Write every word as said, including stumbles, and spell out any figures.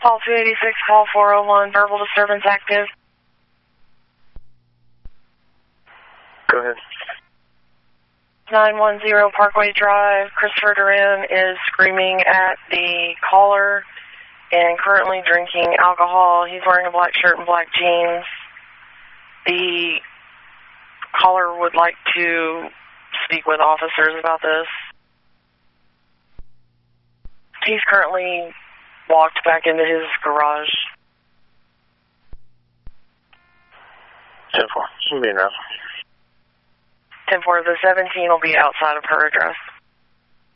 Call two eighty-six, call four oh one, verbal disturbance active. Go ahead. nine one zero Parkway Drive. Christopher Duran is screaming at the caller and currently drinking alcohol. He's wearing a black shirt and black jeans. The caller would like to speak with officers about this. He's currently walked back into his garage. ten four. She'll be around. ten four, the seventeen will be outside of her address.